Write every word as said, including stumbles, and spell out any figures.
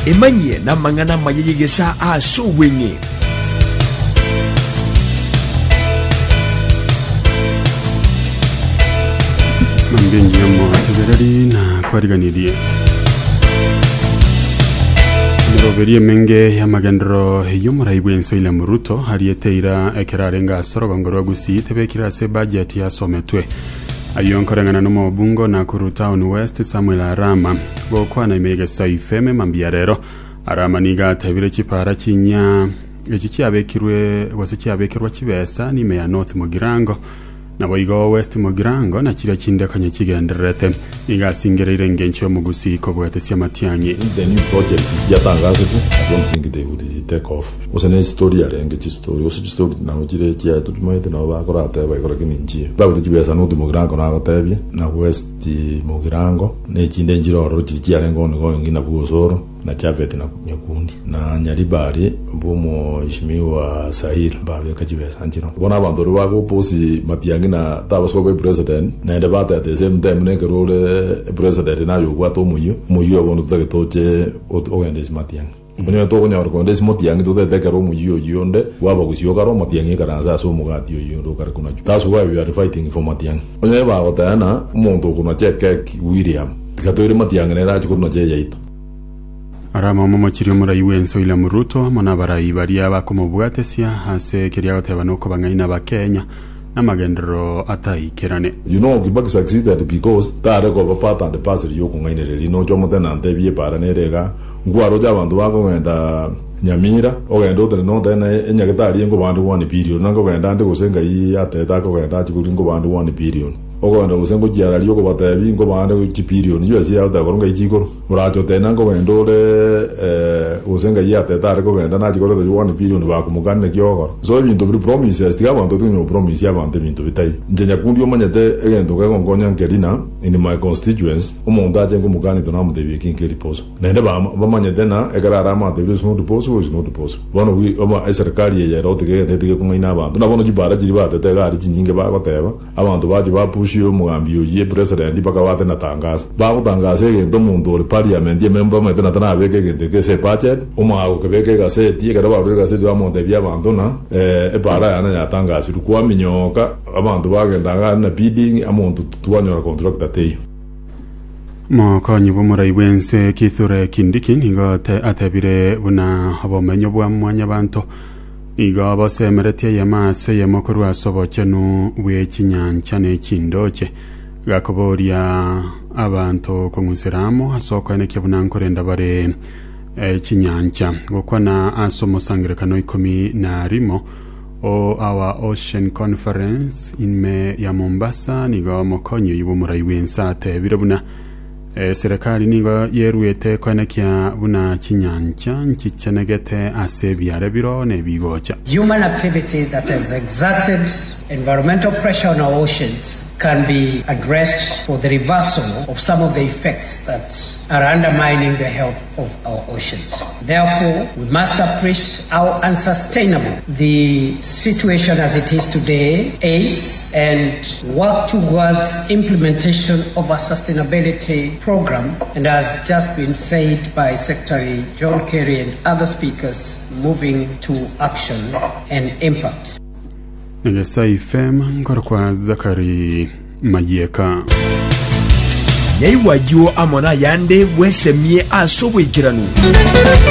emanye na mangana mayegesa aso wenye Mambengi ya mwategerari na kwariganirie Roberi menge ya magendro y'umurayi enso ile muruto hariyeteira ekerarenga sorogongoro gusi tebekira se budget ya sometwe ayo nkorangana no mobungo na Kuru Town West Samuel Arama bokwana imege saifeme mambia rero Arama niga tabire chipara chinya echi cyabekirwe wase cyabekirwa kibesa ni meya North Mugirango na boigo West Mugirango na kira kinde kanye kigenderete niga singerere ngencho mugusi ko bwete sia matianyi. The new project is yatangazo. I don't think they would take off. Usene story ya renge story usi story na ujire kia tutumaite na bakora te bakora kininji ba kutibesa no Mugirango na gatebye na West Mugirango ne kinde njiro ro kiri rengo ngo ngina buzoro na chavete na nyakundi na nyaribari bomo ishimiwa Sahil babe kajibesa njiro bona bandoro wako posi matiangi na tabasko be president na debate at the same time ne role president na yo wato muyo muyo abono tagetoche ogendes matiangi Mwenye toko nya orkonde simoti yangi tote teke romu yu yonde waba kusiyo karo mati yangi karanza so mugati yu yondo kare kuna ju. That's why we are fighting for mati yangi. Mwenye ba otayana umonto kuna cheke William. Katori mati yangi nera chukuna che yaito. Arama mama chiri murayi wenso ile muruto mona barayi baria bakomobwate sia hase keria goteba no kobangaina ba Kenya na magendro atai kerane. You know kibaki succeeded because tare ko papa and the pastor yoko ngainere no jomote na ndebie para nerega ngwaro ja bantu bako ngenda Nyamira ogenda otene no tena enyagitari ngo bantu one billion nango genda ndi gusenga yi ateta ko genda chikuri ngo bantu one billion ogenda gusengo jiara liyo ko batebi ngo bantu chi billion yo asi auta koronga ichiko uracho tena ngo genda ole eh gusenga yi ateta ko genda na chikoro de one billion ba kumugane kyogo so bintu bri promises tiga bantu tunyo promise ya bantu bintu bitai njenya kundi omanyete egendo ka ngonya nkerina in my constituents umondaje ngo mugane to namu de king keriposo nende ba bamanyete na egarara ma de so deposo is not possible. One we oma eserkali ya rote ke ndetike kumaina abantu nabono jibara jiri batete gari jinginge bagoteba abantu baje bapushi yo mugambiyo ye president baka wate na tangaza ba gutangaza ngendo muntu ori parliament ye member mete na tana beke ngende ke se budget oma ago ke beke ga se tie kada ba ro ga se dwa monte bia abantu na eh e para yana ya tangaza rukuwa minyoka abantu bagenda na bidding amuntu tuwanyo contract ate Mo konyi bumurayi wense kithure kindiki nigo te atebire buna abomenyo bwa mwanya bantu nigo basemeretie yamase yemokuru asobochenu we kinyancha ne kindoche gakoboria abantu kongusiramo asoko ne kebunankorenda bare e kinyancha gokwana asomo sangrekano ikomi na rimo o our ocean conference in me ya Mombasa nigo mokonyi bumurayi wense atebire buna E, serikali nigo yeruete konekia buna kinyancha nchichenegete asebiare biro ne bigocha. Human activity that has exerted environmental pressure on our oceans can be addressed for the reversal of some of the effects that are undermining the health of our oceans. Therefore, we must appreciate how unsustainable the situation as it is today is and work towards implementation of a sustainability program. And as just been said by Secretary John Kerry and other speakers, moving to action and impact. Ngesa ifema ngorokwa Zakari Mayeka Nyai wajo amona yande wesemie asobwe kiranu